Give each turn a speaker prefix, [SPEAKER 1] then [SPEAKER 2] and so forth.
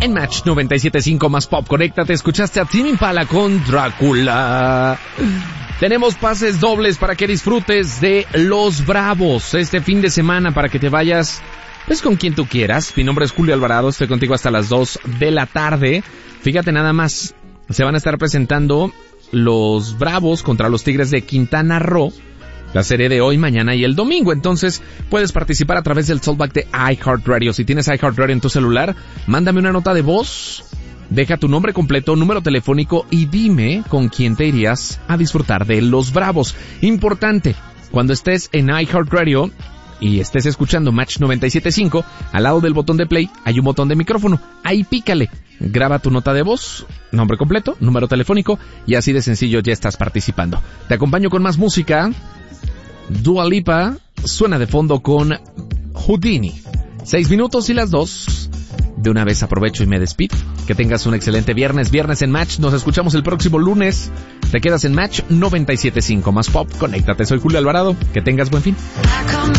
[SPEAKER 1] En Match 97.5 más pop, conéctate, escuchaste a Tame Impala con Drácula. Tenemos pases dobles para que disfrutes de Los Bravos este fin de semana, para que te vayas pues con quien tú quieras. Mi nombre es Julio Alvarado, estoy contigo hasta las 2 de la tarde. Fíjate nada más, se van a estar presentando Los Bravos contra los Tigres de Quintana Roo, la serie de hoy, mañana y el domingo. Entonces puedes participar a través del Soulback de iHeartRadio. Si tienes iHeartRadio en tu celular, mándame una nota de voz, deja tu nombre completo, número telefónico y dime con quién te irías a disfrutar de Los Bravos. Importante, cuando estés en iHeartRadio y estés escuchando Match 97.5, al lado del botón de play hay un botón de micrófono. Ahí pícale, graba tu nota de voz, nombre completo, número telefónico y así de sencillo ya estás participando. Te acompaño con más música. Dua Lipa suena de fondo con Houdini. 6 minutos y las 2. De una vez aprovecho y me despido. Que tengas un excelente viernes en Match. Nos escuchamos el próximo lunes. Te quedas en Match 97.5 más pop. Conéctate, soy Julio Alvarado. Que tengas buen fin.